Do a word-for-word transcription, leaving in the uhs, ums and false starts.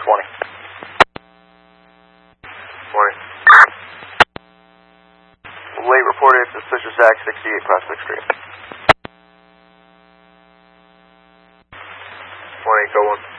twenty. Morning. Late reported suspicious act sixty-eight Prospect Street. Morning, go one.